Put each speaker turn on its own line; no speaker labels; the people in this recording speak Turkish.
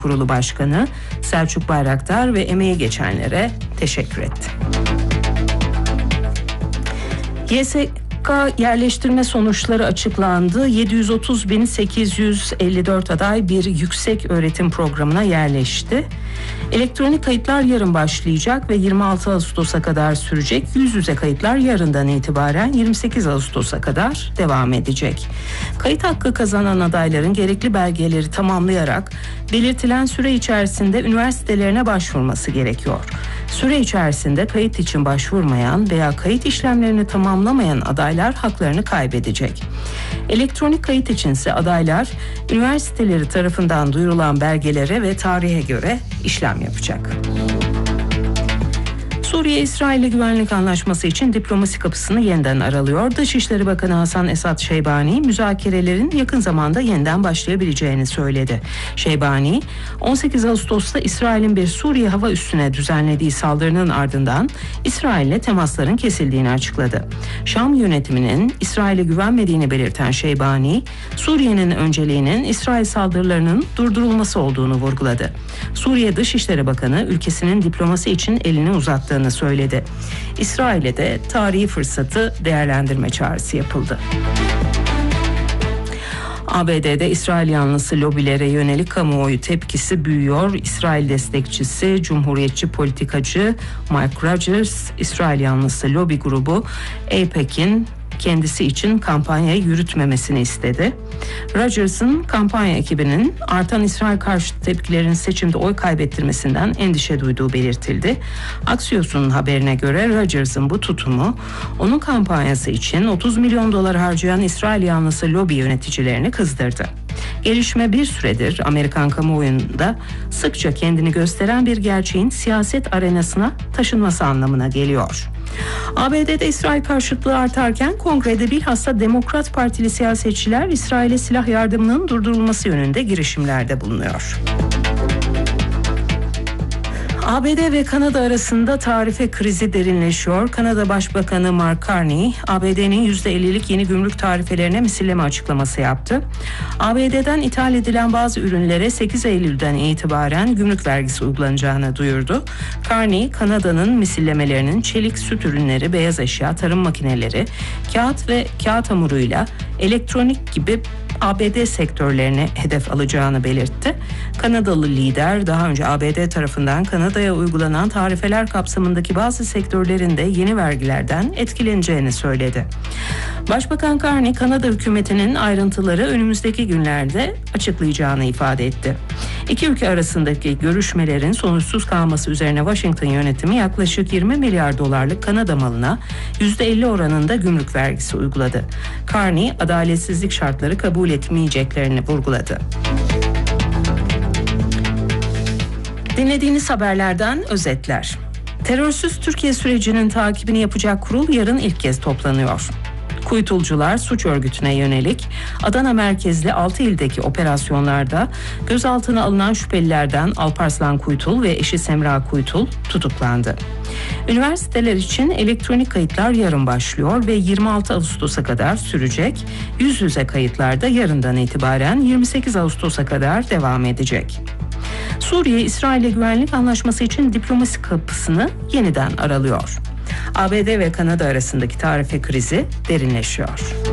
Kurulu Başkanı Selçuk Bayraktar ve emeği geçenlere teşekkür etti. YSK yerleştirme sonuçları açıklandı. 730.854 aday bir yüksek öğretim programına yerleşti. Elektronik kayıtlar yarın başlayacak ve 26 Ağustos'a kadar sürecek. Yüz yüze kayıtlar yarından itibaren 28 Ağustos'a kadar devam edecek. Kayıt hakkı kazanan adayların gerekli belgeleri tamamlayarak belirtilen süre içerisinde üniversitelerine başvurması gerekiyor. Süre içerisinde kayıt için başvurmayan veya kayıt işlemlerini tamamlamayan adaylar haklarını kaybedecek. Elektronik kayıt içinse adaylar üniversiteleri tarafından duyurulan belgelere ve tarihe göre işlem yapacak. Suriye-İsrail güvenlik anlaşması için diplomasi kapısını yeniden aralıyor. Dışişleri Bakanı Hasan Esat Şeybani müzakerelerin yakın zamanda yeniden başlayabileceğini söyledi. Şeybani, 18 Ağustos'ta İsrail'in bir Suriye hava üssüne düzenlediği saldırının ardından İsrail'le temasların kesildiğini açıkladı. Şam yönetiminin İsrail'e güvenmediğini belirten Şeybani, Suriye'nin önceliğinin İsrail saldırılarının durdurulması olduğunu vurguladı. Suriye Dışişleri Bakanı ülkesinin diplomasi için elini uzattığını söyledi. İsrail'e de tarihi fırsatı değerlendirme çağrısı yapıldı. ABD'de İsrail yanlısı lobilere yönelik kamuoyu tepkisi büyüyor. İsrail destekçisi, Cumhuriyetçi politikacı Mike Rogers, İsrail yanlısı lobi grubu AIPAC'in kendisi için kampanyayı yürütmemesini istedi. Rogers'ın kampanya ekibinin artan İsrail karşıtı tepkilerin seçimde oy kaybettirmesinden endişe duyduğu belirtildi. Axios'un haberine göre Rogers'ın bu tutumu onun kampanyası için 30 milyon dolar harcayan İsrail yanlısı lobi yöneticilerini kızdırdı. Gelişme bir süredir Amerikan kamuoyunda sıkça kendini gösteren bir gerçeğin siyaset arenasına taşınması anlamına geliyor. ABD'de İsrail karşıtlığı artarken kongrede bilhassa Demokrat Partili siyasetçiler İsrail'e silah yardımının durdurulması yönünde girişimlerde bulunuyor. ABD ve Kanada arasında tarife krizi derinleşiyor. Kanada Başbakanı Mark Carney, ABD'nin %50'lik yeni gümrük tarifelerine misilleme açıklaması yaptı. ABD'den ithal edilen bazı ürünlere 8 Eylül'den itibaren gümrük vergisi uygulanacağını duyurdu. Carney, Kanada'nın misillemelerinin çelik, süt ürünleri, beyaz eşya, tarım makineleri, kağıt ve kağıt hamuruyla elektronik gibi ABD sektörlerine hedef alacağını belirtti. Kanadalı lider daha önce ABD tarafından Kanada'ya uygulanan tarifeler kapsamındaki bazı sektörlerin de yeni vergilerden etkileneceğini söyledi. Başbakan Carney, Kanada hükümetinin ayrıntıları önümüzdeki günlerde açıklayacağını ifade etti. İki ülke arasındaki görüşmelerin sonuçsuz kalması üzerine Washington yönetimi yaklaşık 20 milyar dolarlık Kanada malına %50 oranında gümrük vergisi uyguladı. Carney, adaletsizlik şartları kabul etmeyeceklerini vurguladı. Dinlediğiniz haberlerden özetler. Terörsüz Türkiye sürecinin takibini yapacak kurul yarın ilk kez toplanıyor. Kuytulcular suç örgütüne yönelik Adana merkezli 6 ildeki operasyonlarda gözaltına alınan şüphelilerden Alparslan Kuytul ve eşi Semra Kuytul tutuklandı. Üniversiteler için elektronik kayıtlar yarın başlıyor ve 26 Ağustos'a kadar sürecek. Yüz yüze kayıtlar da yarından itibaren 28 Ağustos'a kadar devam edecek. Suriye, İsrail'le güvenlik anlaşması için diplomasi kapısını yeniden aralıyor. ABD ve Kanada arasındaki tarife krizi derinleşiyor.